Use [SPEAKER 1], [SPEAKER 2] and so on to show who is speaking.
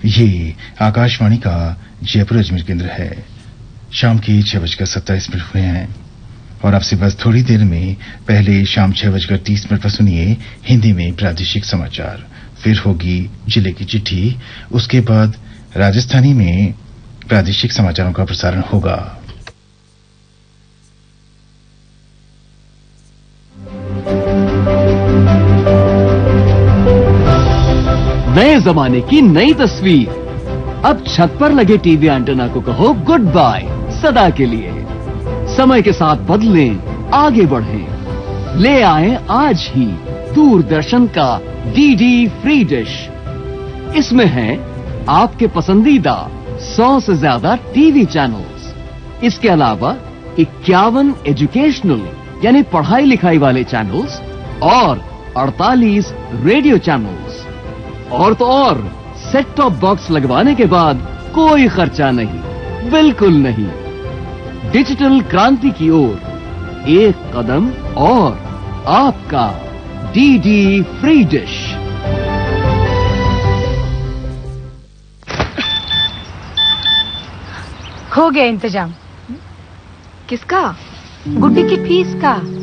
[SPEAKER 1] ये आकाशवाणी का जयपुर अजमेर केंद्र है। शाम के 6:27 हुए हैं और आपसे बस थोड़ी देर में पहले शाम 6:30 पर सुनिए हिंदी में प्रादेशिक समाचार, फिर होगी जिले की चिट्ठी, उसके बाद राजस्थानी में प्रादेशिक समाचारों का प्रसारण होगा।
[SPEAKER 2] नए जमाने की नई तस्वीर। अब छत पर लगे टीवी एंटेना को कहो गुड बाय सदा के लिए। समय के साथ बदलें, आगे बढ़ें। ले आए आज ही दूरदर्शन का डीडी फ्री डिश। इसमें है आपके पसंदीदा 100 से ज्यादा टीवी चैनल्स। इसके अलावा 51 एजुकेशनल यानी पढ़ाई लिखाई वाले चैनल्स और 48 रेडियो चैनल्स। और तो और सेट टॉप बॉक्स लगवाने के बाद कोई खर्चा नहीं, बिल्कुल नहीं। डिजिटल क्रांति की ओर एक कदम और आपका डीडी फ्री डिश।
[SPEAKER 3] हो गया इंतजाम।
[SPEAKER 4] किसका?
[SPEAKER 3] गुड्डी की फीस का।